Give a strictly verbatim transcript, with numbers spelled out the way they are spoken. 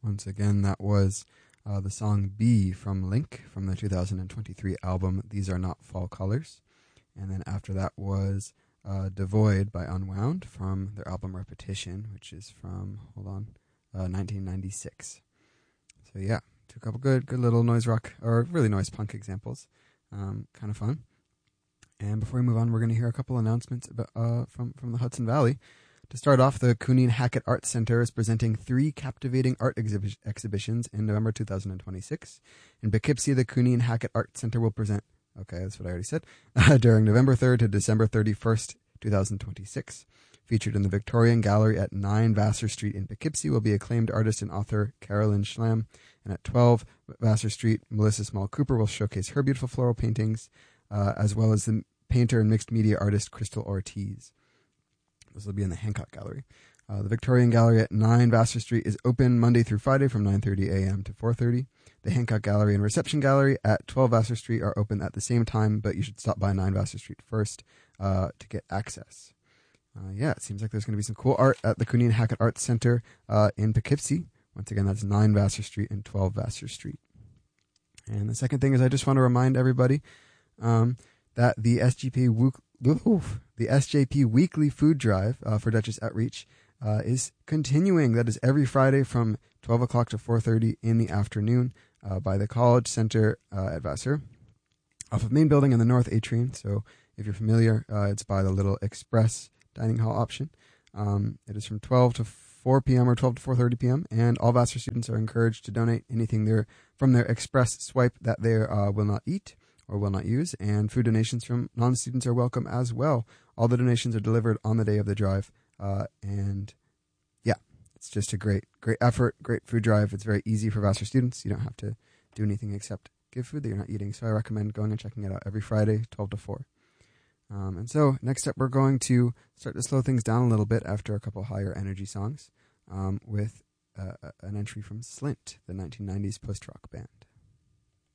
Once again, that was uh, the song B from Link from the two thousand twenty-three album These Are Not Fall Colors. And then after that was uh, Devoid by Unwound from their album Repetition, which is from, hold on, uh, nineteen ninety-six. So yeah, two couple good good little noise rock, or really noise punk examples. Um, kind of fun. And before we move on, we're going to hear a couple announcements about, uh, from, from the Hudson Valley. To start off, the Cooney and Hackett Arts Center is presenting three captivating art exhib- exhibitions in November two thousand twenty-six. In Poughkeepsie, the Cooney and Hackett Arts Center will present, okay, that's what I already said, uh, during November third to December thirty-first, twenty twenty-six. Featured in the Victorian Gallery at nine Vassar Street in Poughkeepsie will be acclaimed artist and author Carolyn Schlam. And at twelve Vassar Street, Melissa Small Cooper will showcase her beautiful floral paintings, uh, as well as the painter and mixed media artist Crystal Ortiz. This will be in the Hancock Gallery. Uh, the Victorian Gallery at nine Vassar Street is open Monday through Friday from nine thirty a.m. to four thirty. The Hancock Gallery and Reception Gallery at twelve Vassar Street are open at the same time, but you should stop by nine Vassar Street first uh, to get access. Uh, yeah, it seems like there's going to be some cool art at the Cooney and Hackett Arts Center uh, in Poughkeepsie. Once again, that's nine Vassar Street and twelve Vassar Street. And the second thing is I just want to remind everybody um, that the S G P Wook The S J P Weekly Food Drive uh, for Duchess Outreach uh, is continuing. That is every Friday from twelve o'clock to four thirty in the afternoon uh, by the College Center uh, at Vassar, off of Main Building in the North Atrium. So if you're familiar, uh, it's by the little express dining hall option. Um, it is from twelve to four p.m. or twelve to four thirty p.m. and all Vassar students are encouraged to donate anything there from their express swipe that they uh, will not eat or will not use, and food donations from non-students are welcome as well. All the donations are delivered on the day of the drive, uh, and yeah, it's just a great, great effort, great food drive. It's very easy for Vassar students. You don't have to do anything except give food that you're not eating, so I recommend going and checking it out every Friday, twelve to four. Um, and so next up, we're going to start to slow things down a little bit after a couple higher energy songs um, with uh, an entry from Slint, the nineteen nineties post-rock band.